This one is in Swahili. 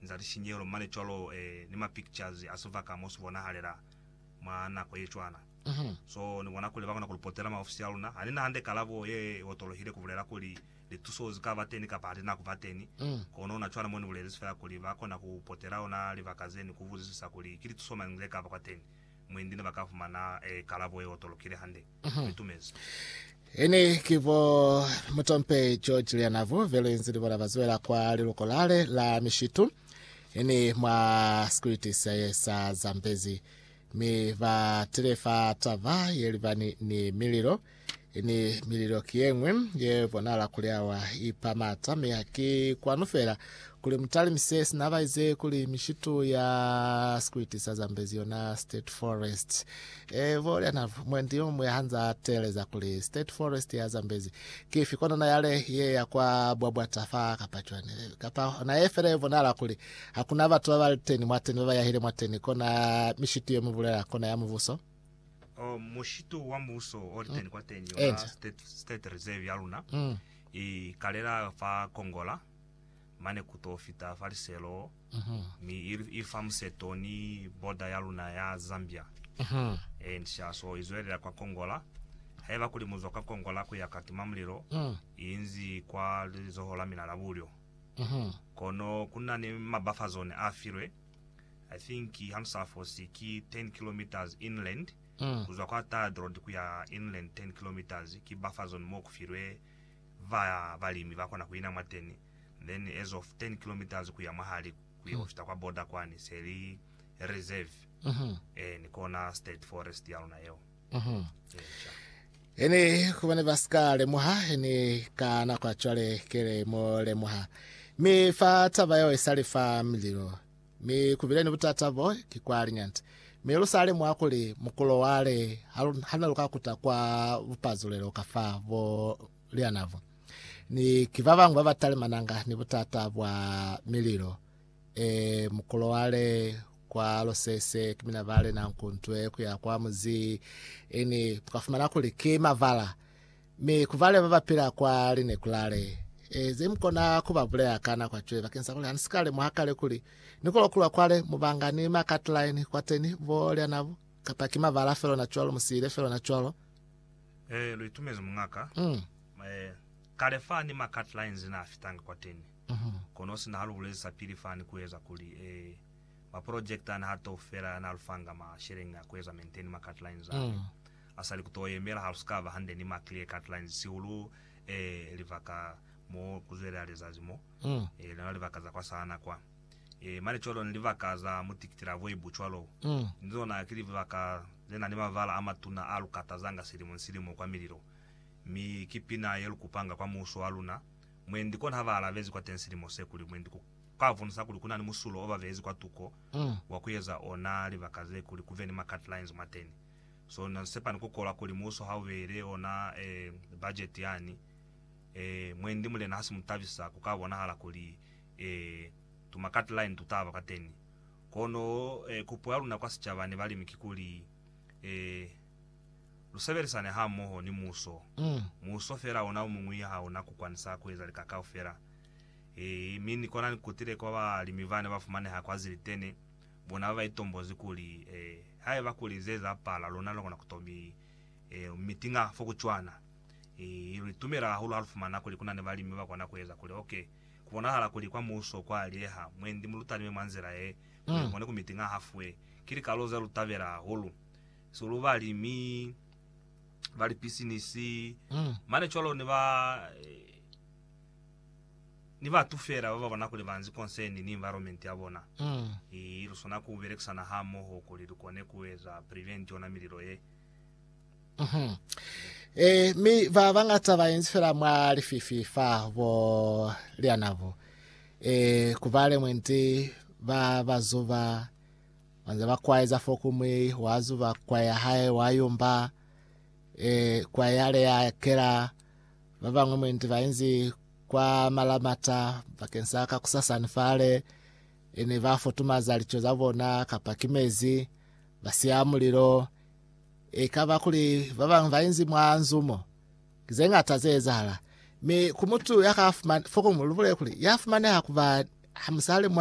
nzali shinyero mane cholo nima pictures asuvaka mosubona halera mwana ko yechwana so ni wana kuli bakona kulipotela ma official na anina hande kalabo ye otolohire kuvulera kuli de tusos ka bateni ka pati na kuvateni kono na chwana moni vulere sifera kuli bakona kupotela ona livakazeni kuvuzisa kuli kili tusoma ngeka bakateni mwendine bakafumana kalabo ye otolohire hande bitumezi ene kivo mutompe George Lianavo vele nzili bona vazuela kwa lilokolale la mishitu ene mwa security sa Zambezi mi va telefa tava yelivani ni miliro ene miliro kiemwe ye bonala kuliawa ipamata mi haki kwa nufera kuli mtali misesi na vaize kuli mishitu ya security sa Zambezi na State Forest vole na mwendio mwehanza teleza kuli State Forest ya Zambezi kifi kono na yale ye ya kwa bwabwa tafa kapachwane kapa na efere vonala kuli hakuna watu wavateni mwateni wavayahile mwateni kona mishitu yo mvulera kona ya mvuso mushitu wa muso oriten kwa teni ona state reserve ya luna kalera fa Kongola mane kutofita fariselo mi ifamseto ni boda ya luna ya Zambia ensha so izwelera kwa Kongola haiva kuli muzo kwa Kongola ku yakati mamliro inzi kwa lizohola minalabulyo kono kuna ni mabafa zone afirwe I think hamsa fosi ki 10 kilometers inland kuzwa kwa third road kuya inland 10 kilometers ki buffer zone mo kufirwe vaya valimi vakona kuina mateni then as of 10 kilometers kuya mahali kuya ofita kwa border kwani seri reserve nikona State Forest ya unayo ene kubane baskale muha ene kana kwa chole kele mole muha mi fa tabayo isalifa miliro mi kubileni butata boy kikwali nyanti melusale mwakuli mukulo wale hana lukakuta kwa upazulelo kafa vo Lianavo ni kivavangu vavatale mananga ni butata bwa miliro mukulo wale kwa losese kimina vale na nkuntwe kuya kwa muzi eni tukafumana kuli kima vala mi kuvale vavapira kwa line kulale zimkona kubabulea kana kwa chwe vakensa kuli ansikale muhakale kuli nikolo kula kwale mubangani makatline kwateni vo Lianavo kapakima vala felo na cholo musile felo na cholo luitumezi mungaka kale fani makatlines na afitanga kwateni kono sina halu ulezi sapiri fani kuweza kuli ma project ana hato fera na alfanga ma sharing kuweza maintain makatlines asali kutoye mera hauskava hande ni ma clear catlines siulu livaka mo kuzwela alizazimo na livaka za kwa sana kwa mali cholo nilivaka za mutikitira voibu cholo nzona akili vaka zena ni mavala ama tuna alukata zanga silimo kwa miliro mi kipina yelu kupanga kwa muso aluna mwendi kona havala vezi kwa tensilimo sekuli mwendi kukavunisa kuli kuna ni musulo over vezi kwa tuko wakuyeza ona livakaze kuli kuveni makatlines mateni so nasepa nikukola kuli muso hawere ona budget yani mwendi mule nasi mutavisa kukavona hala kuli tumakatline tutava kateni kono kupo aluna kwa sichavani vali mikikuli luseverisane hamoho ni muso muso fera ona umumwiya haona kukwanisa kuweza likakao fera mini kona nikutire kwa limivane bafumane hakwazili tene bona vaitombozi kuli haye bakuli zeza pala lona lokona kutomi mitinga fokuchwana ilitumira hulu halfumana kuli kuna ne balimi bakona kuweza kuli okay kubona hala kuli kwa muso kwa aliha mwendi mulutani mwanzira kone ku mitinga halfway kili kaloza lutavera hulu sulu balimi vali pisinisi mane cholo ni va tufera baba bana kuli vanzi concern ni environment yabona irusona kuberekana hamo ho kuli rukone kuweza prevent ona miliro mi vavangata vainzifera mwali fififa vo Lianavo kuvale mwenti vazuva wanze vakwaiza fokumwi wazuva kwaya hae wayumba kwa yale ya kera vavangwe mwenti vainzi kwa malamata vakensaka kusasani fale ene vafotuma zalicho zavona kapakimezi vasiya muliro kava kuli vavangwe vainzi mwanzumo kizenga tazezala mi kumutu yakafuma fokumuluvule kuli yafumane hakuva hamsale